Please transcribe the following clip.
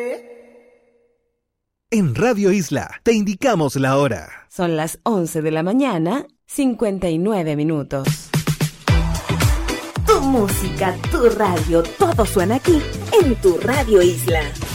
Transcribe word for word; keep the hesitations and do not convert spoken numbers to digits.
En Radio Isla te indicamos la hora. Son las once de la mañana, cincuenta y nueve minutos. Tu música, tu radio, todo suena aquí en tu Radio Isla.